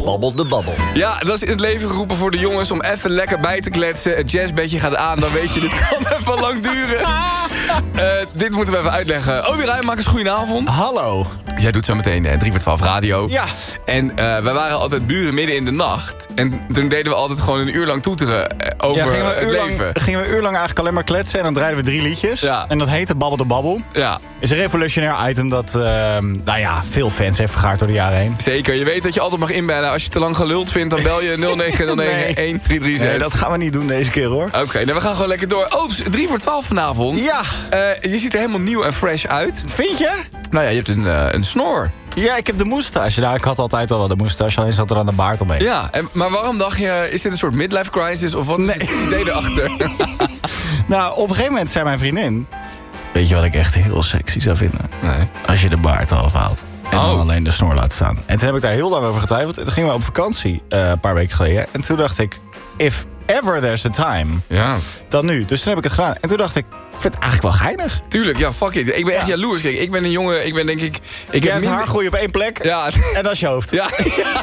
Babbel de Babbel. Ja, dat is in het leven geroepen voor de jongens om even lekker bij te kletsen. Het jazzbedje gaat aan, dan weet je, dit kan even lang duren. Dit moeten we even uitleggen. Obi Rijmakers, goedenavond. Hallo. Jij doet zo meteen 3 voor 12 radio. Ja. En wij waren altijd buren midden in de nacht. En toen deden we altijd gewoon een uur lang toeteren over het leven. Gingen we een uur lang eigenlijk alleen maar kletsen en dan draaiden we 3 liedjes. Ja. En dat heette Babbel de Babbel. Ja. Is een revolutionair item dat veel fans heeft vergaard door de jaren heen. Zeker, je weet dat je altijd mag inbellen. Als je te lang geluld vindt, dan bel je 0909-1336. Nee, dat gaan we niet doen deze keer, hoor. Oké, we gaan gewoon lekker door. Oh, 3 voor 12 vanavond. Ja. Je ziet er helemaal nieuw en fresh uit. Vind je? Nou ja, je hebt een snor. Ja, ik heb de moustache. Nou, ik had altijd al wel de moustache, alleen zat er aan de baard omheen. Ja, maar waarom dacht je, is dit een soort midlife crisis? Of wat is het idee erachter? Nou, op een gegeven moment zei mijn vriendin... Weet je wat ik echt heel sexy zou vinden? Nee. Als je de baard al afhaalt. En dan alleen de snor laat staan. En toen heb ik daar heel lang over getwijfeld. En toen gingen we op vakantie een paar weken geleden. En toen dacht ik, if ever there's a time, Ja. dan nu. Dus toen heb ik het gedaan. En toen dacht ik vind het eigenlijk wel geinig. Tuurlijk, ja, fuck it. Ik ben echt jaloers. Kijk, ik ben een jongen, ik ben denk ik... Je hebt haargroei op 1 plek en dat is je hoofd. Ja.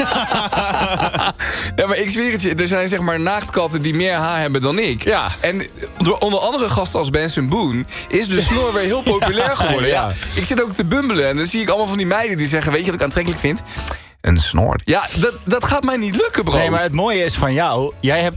Ja, maar ik zweer het je, er zijn zeg maar naaktkatten die meer haar hebben dan ik. Ja. En door onder andere gasten als Benson Boone is de snor weer heel populair geworden. Ja. Ik zit ook te bumbelen en dan zie ik allemaal van die meiden die zeggen, weet je wat ik aantrekkelijk vind? Een snor. Ja, dat gaat mij niet lukken, bro. Nee, maar het mooie is van jou, jij hebt